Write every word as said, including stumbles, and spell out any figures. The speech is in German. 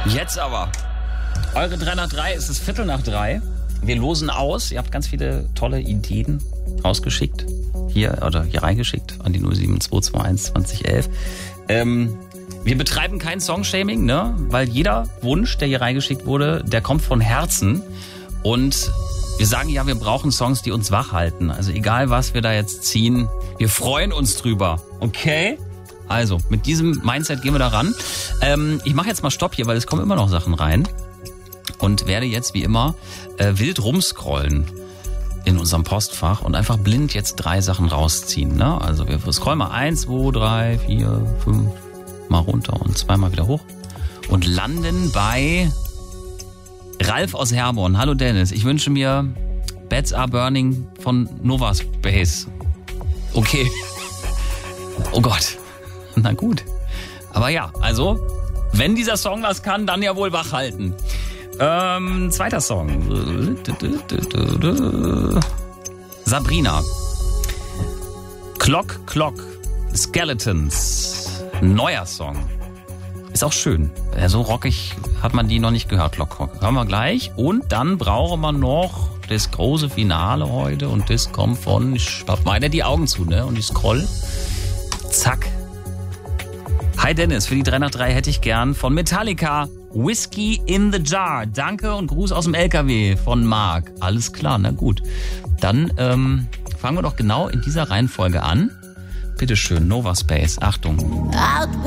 Jetzt aber. Eure drei nach drei, es ist Viertel nach drei. Wir losen aus. Ihr habt ganz viele tolle Ideen rausgeschickt. Hier, oder hier reingeschickt an die null sieben zwei zwei eins zwanzig elf. Ähm, wir betreiben kein Songshaming, ne? Weil jeder Wunsch, der hier reingeschickt wurde, der kommt von Herzen. Und wir sagen ja, wir brauchen Songs, die uns wach halten. Also egal, was wir da jetzt ziehen, wir freuen uns drüber. Okay? Also, mit diesem Mindset gehen wir da ran. Ähm, ich mache jetzt mal Stopp hier, weil es kommen immer noch Sachen rein. Und werde jetzt wie immer äh, wild rumscrollen in unserem Postfach und einfach blind jetzt drei Sachen rausziehen. Ne? Also wir scrollen mal eins, zwei, drei, vier, fünf mal runter und zweimal wieder hoch. Und landen bei Ralf aus Herborn. Hallo Dennis, ich wünsche mir Beds Are Burning von Nova Space. Okay. Oh Gott. Na gut. Aber ja, also, wenn dieser Song was kann, dann ja wohl wach halten. Ähm, zweiter Song. Sabrina. Clock, Clock. Skeletons. Neuer Song. Ist auch schön. So rockig hat man die noch nicht gehört. Clock, Clock. Hören wir gleich. Und dann brauchen wir noch das große Finale heute. Und das kommt von, ich hab meine die Augen zu, ne? Und ich scroll. Zack. Hi Dennis, für die drei nach drei hätte ich gern von Metallica Whiskey in the Jar. Danke und Gruß aus dem L K W von Marc. Alles klar, na gut. Dann ähm, fangen wir doch genau in dieser Reihenfolge an. Bitteschön, Nova Space. Achtung.